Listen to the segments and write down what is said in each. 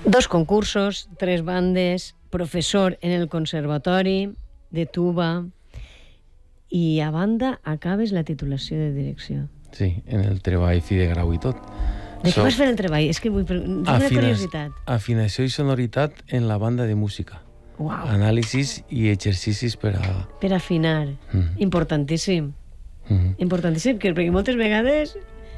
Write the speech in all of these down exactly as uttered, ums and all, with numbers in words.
Dos concursos, tres bandes, professor en el conservatori de tuba i a banda acabes la titulació de direcció. Sí, en el treball fi de grau i tot. De què vas fer el treball? És que vull... És una curiositat. Afinació i sonoritat en la banda de música. Uau. Anàlisis i exercicis per a... Per afinar. Mm. Importantíssim. Mm. Importantíssim, perquè moltes vegades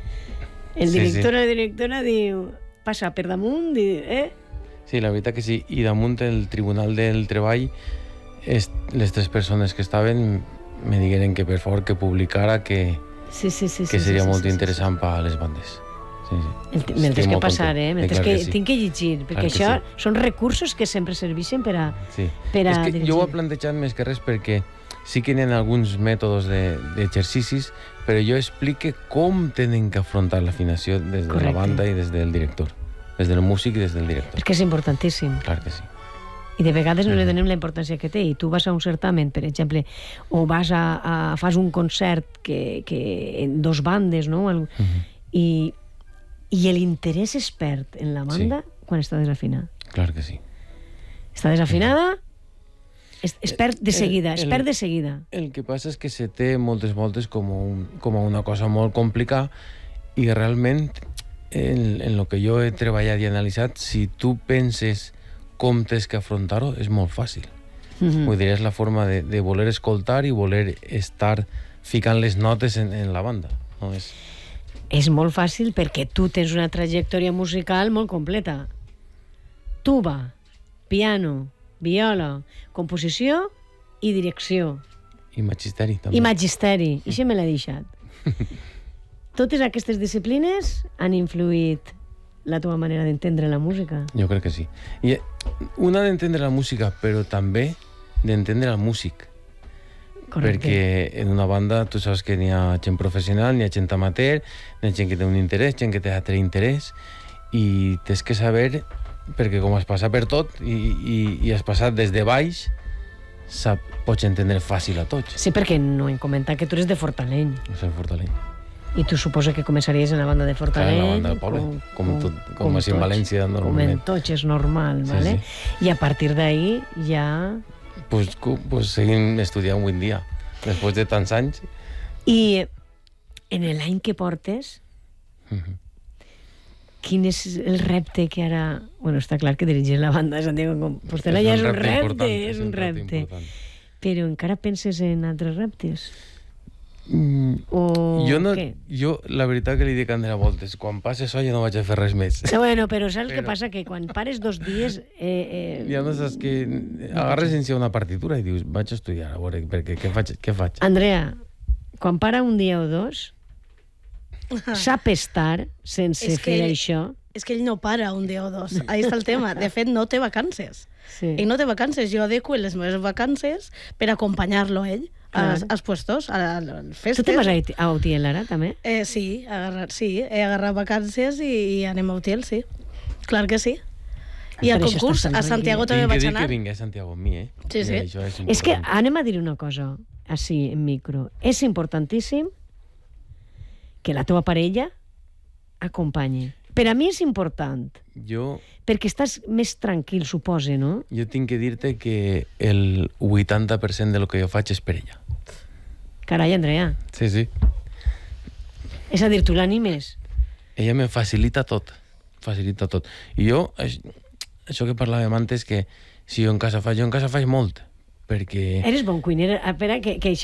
el Sí, director sí. o la directora diu passa per damunt, diu, eh? Sí, la veritat que sí. I damunt el Tribunal del Treball, es, les tres persones que estaven me digueren que per favor que publicara que, Sí, sí, sí. que sí, seria sí, molt sí, sí, interessant per a les bandes. Sí, sí. El, me'l tens Estic que molt passar, content. eh? Me'l Eh, tens clar que, que sí. tinc que llegir, perquè Clar que això sí. són recursos que sempre serveixen per a, Sí. per a És que dirigir. jo ho he plantejat més que res perquè sí que hi ha alguns mètodes de- d'exercicis, però jo explique com tenen que afrontar l'afinació des de Correcte. la banda i des del director. Des del músic i des del director. És que és importantíssim. Clar que sí. I de vegades no li donem la importància que té. I tu vas a un certamen, per exemple, o vas a, a fas un concert que, que en dos bandes, no? El, Uh-huh. I, i l'interès es perd en la banda sí. quan està desafinada. Clar que sí. Està desafinada, es, es perd de seguida, El- es el- perd de seguida. El que passa és que se té moltes voltes com, un, com a una cosa molt complicada i realment en, en el que jo he treballat i analitzat, si tu penses com tens que afrontar-ho, és molt fàcil. Mhm. Vull dir, és la forma de, de voler escoltar i voler estar ficant les notes en, en la banda. No és... És molt fàcil perquè tu tens una trajectòria musical molt completa. Tuba, piano, viola, composició i direcció. I magisteri, també. I magisteri. I això me l'he deixat. Totes aquestes disciplines han influït la teva manera d'entendre la música. Jo crec que sí. I una d'entendre la música, però també d'entendre el músic. Correcte. Perquè en una banda tu saps que n'hi ha gent professional, n'hi ha gent amateur, n'hi ha gent que té un interès, gent que té altre interès, i tens que saber, perquè com has passat per tot i, i, i has passat des de baix, sap, pots entendre fàcil a tots. Sí, perquè no hem comentat que tu eres de Fortaleny. No sé, Fortaleny. I tu suposa que començaries en la banda de Fortaleny. Clar, en la banda del poble, com tot- com així en tots, València, Com en normalment. tots, és normal, Sí, ¿vale? sí. I a partir d'ahí ja... Pues, cu- pues seguim estudiant avui en dia, després de tants anys. I en l'any que portes, Mhm. quin és el repte que ara... Bueno, està clar que dirigir la banda de Santiago de Compostela ja és un repte, important, és un repte. important. Però encara penses en altres reptes? Mm, O jo, no, què? jo, la veritat que li dic a Andrea Voltes, quan passi això ja no vaig a fer res més. No, bueno, però saps Però- què passa? Que quan pares dos dies... Eh, eh, Ja no saps que agarres en si una partitura i dius, vaig a estudiar, a veure, perquè què faig? Què faig? Andrea, quan para un dia o dos, sap estar sense És fer que- això? És que ell no para un dia o dos. Ahí està el tema. De fet, no té vacances. Sí. Ell no té vacances. Jo adequo les meves vacances per acompanyar-lo a ell als, Clar. als puestos, a les festes. Tu te'n vas a Uti- a Utiel ara, també? Eh, sí, he agarrat, sí, he agarrat vacances i, i anem a Utiel, sí. Clar que sí. I al Per això concurs, estàs tan a Santiago tranquil. també Tinc que vaig dir anar. que vingui a Santiago amb mi, eh? Sí, sí. I això és, És que important. anem a dir una cosa, així, en micro. És importantíssim que la teva parella acompanyi. Per a mi és important, Jo, perquè estàs més tranquil, supose, no? jo tinc que dir-te que el vuitanta per cent de lo que jo faig és per ella. Carai, Andrea. Sí, sí. És a dir, tu l'animes. Ella me facilita tot. Facilita tot. I jo, aix- això que parlàvem antes, que si jo en casa faig, jo en casa faig molt, perquè... Eres bon cuiner. Espera, que, que això